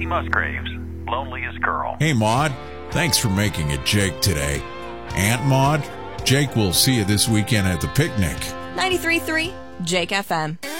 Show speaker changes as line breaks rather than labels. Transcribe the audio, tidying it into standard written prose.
Katie Musgraves, Loneliest Girl.
Hey, Maud. Thanks for making it Jake today. Aunt Maud, Jake will see you this weekend at the picnic.
93.3 Jake FM.